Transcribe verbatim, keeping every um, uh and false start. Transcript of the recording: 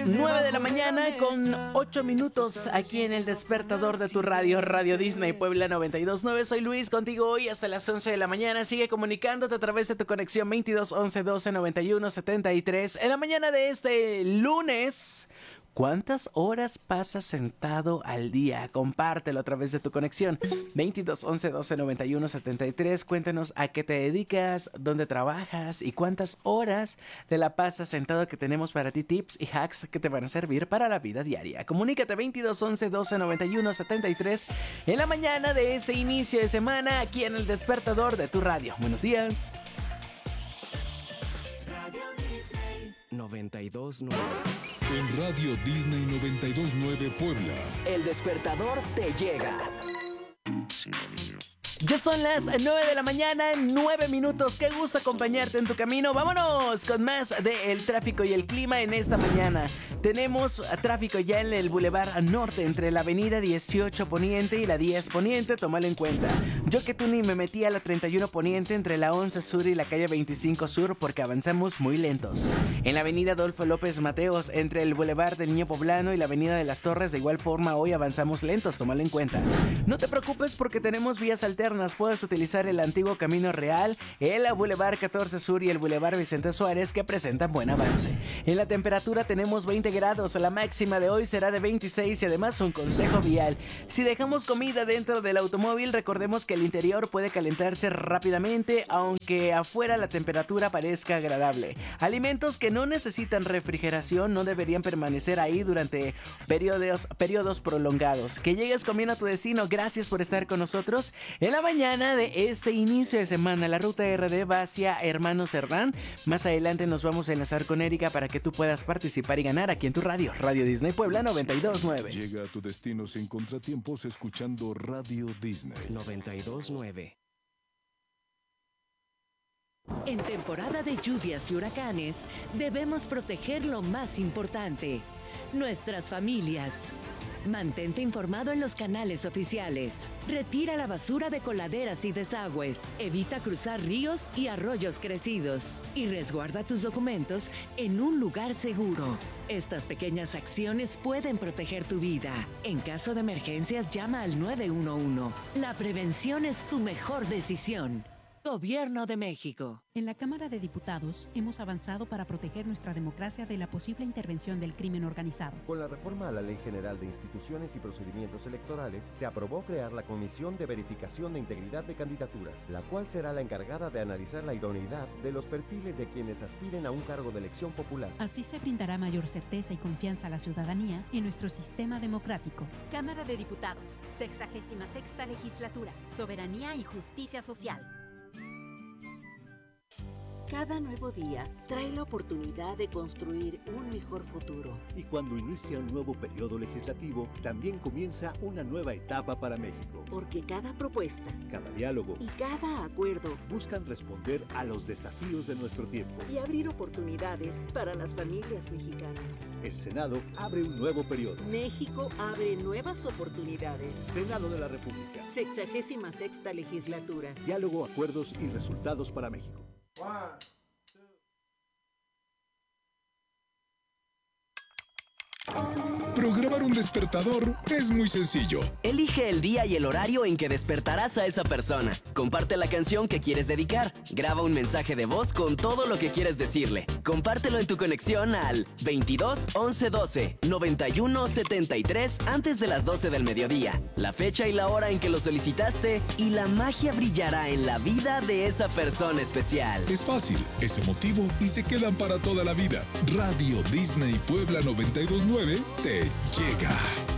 nueve de la mañana con ocho minutos aquí en el despertador de tu radio, Radio Disney Puebla noventa y dos punto nueve. Soy Luis, contigo hoy hasta las once de la mañana. Sigue comunicándote a través de tu conexión veintidós once doce noventa y uno setenta y tres. En la mañana de este lunes, ¿cuántas horas pasas sentado al día? Compártelo a través de tu conexión veintidós once doce noventa y uno setenta y tres. Cuéntanos a qué te dedicas, dónde trabajas y cuántas horas te la pasas sentado, que tenemos para ti tips y hacks que te van a servir para la vida diaria. Comunícate veintidós once doce noventa y uno setenta y tres en la mañana de este inicio de semana aquí en el despertador de tu radio. Buenos días. noventa y dos punto nueve. En Radio Disney noventa y dos punto nueve Puebla, El despertador te llega. Ya son las nueve de la mañana, nueve minutos. Qué gusto acompañarte en tu camino. Vámonos con más del tráfico y el clima en esta mañana. Tenemos tráfico ya en el Boulevard Norte entre la avenida dieciocho Poniente y la diez Poniente. Tómalo en cuenta. Yo que tú ni me metí a la treinta y uno Poniente entre la once Sur y la calle veinticinco Sur porque avanzamos muy lentos. En la avenida Adolfo López Mateos entre el Boulevard del Niño Poblano y la avenida de las Torres, de igual forma hoy avanzamos lentos. Tómalo en cuenta. No te preocupes porque tenemos vías alternas. Puedes utilizar el antiguo Camino Real, el Boulevard catorce Sur y el Boulevard Vicente Suárez, que presentan buen avance. En la temperatura tenemos veinte grados, la máxima de hoy será de veintiséis y además un consejo vial: si dejamos comida dentro del automóvil, recordemos que el interior puede calentarse rápidamente, aunque afuera la temperatura parezca agradable. Alimentos que no necesitan refrigeración no deberían permanecer ahí durante periodos, periodos prolongados. Que llegues comiendo a tu destino. Gracias por estar con nosotros. En la mañana de este inicio de semana, la ruta R D va hacia Hermanos Cerdán. Más adelante nos vamos a enlazar con Erika para que tú puedas participar y ganar aquí en tu radio, Radio Disney Puebla noventa y dos punto nueve. Llega a tu destino sin contratiempos escuchando Radio Disney noventa y dos punto nueve. En temporada de lluvias y huracanes, debemos proteger lo más importante: nuestras familias. Mantente informado en los canales oficiales. Retira la basura de coladeras y desagües. Evita cruzar ríos y arroyos crecidos. Y resguarda tus documentos en un lugar seguro. Estas pequeñas acciones pueden proteger tu vida. En caso de emergencias, llama al nueve uno uno. La prevención es tu mejor decisión. Gobierno de México. En la Cámara de Diputados hemos avanzado para proteger nuestra democracia de la posible intervención del crimen organizado. Con la reforma a la Ley General de Instituciones y Procedimientos Electorales, se aprobó crear la Comisión de Verificación de Integridad de Candidaturas, la cual será la encargada de analizar la idoneidad de los perfiles de quienes aspiren a un cargo de elección popular. Así se brindará mayor certeza y confianza a la ciudadanía en nuestro sistema democrático. Cámara de Diputados, sexagésima sexta legislatura, Soberanía y Justicia Social. Cada nuevo día trae la oportunidad de construir un mejor futuro. Y cuando inicia un nuevo periodo legislativo, también comienza una nueva etapa para México. Porque cada propuesta, cada diálogo y cada acuerdo buscan responder a los desafíos de nuestro tiempo y abrir oportunidades para las familias mexicanas. El Senado abre un nuevo periodo. México abre nuevas oportunidades. Senado de la República. Sexagésima sexta legislatura. Diálogo, acuerdos y resultados para México. One, two. Programar un despertador es muy sencillo. Elige el día y el horario en que despertarás a esa persona. Comparte la canción que quieres dedicar. Graba un mensaje de voz con todo lo que quieres decirle. Compártelo en tu conexión al veintidós once doce noventa y uno setenta y tres antes de las doce del mediodía. La fecha y la hora en que lo solicitaste y la magia brillará en la vida de esa persona especial. Es fácil, es emotivo y se quedan para toda la vida. Radio Disney Puebla noventa y dos punto nueve te llega.